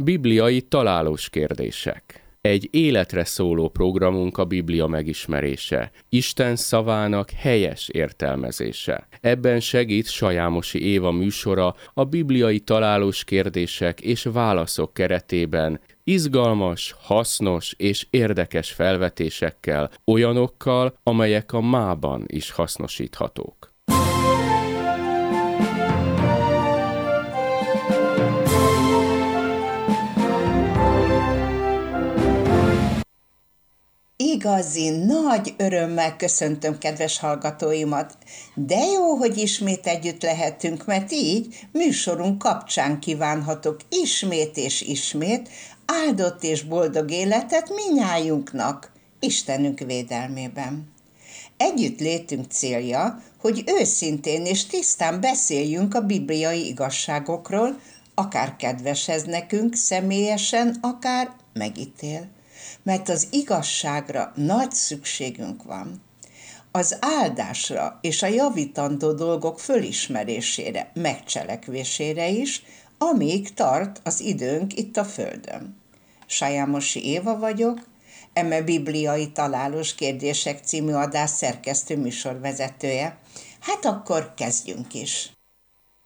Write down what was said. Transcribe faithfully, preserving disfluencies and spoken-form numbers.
Bibliai találós kérdések. Egy életre szóló programunk a Biblia megismerése, Isten szavának helyes értelmezése. Ebben segít Sajámosi Éva műsora a bibliai találós kérdések és válaszok keretében, izgalmas, hasznos és érdekes felvetésekkel, olyanokkal, amelyek a mában is hasznosíthatók. Igazi, nagy örömmel köszöntöm kedves hallgatóimat. De jó, hogy ismét együtt lehetünk, mert így műsorunk kapcsán kívánhatok ismét és ismét áldott és boldog életet minnyájunknak, Istenünk védelmében. Együtt létünk célja, hogy őszintén és tisztán beszéljünk a bibliai igazságokról, akár kedves ez nekünk személyesen, akár megítél. Mert az igazságra nagy szükségünk van. Az áldásra és a javítandó dolgok fölismerésére, megcselekvésére is, amíg tart az időnk itt a földön. Sajámosi Éva vagyok, eme Bibliai Találós Kérdések című adás szerkesztő műsorvezetője. Hát akkor kezdjünk is!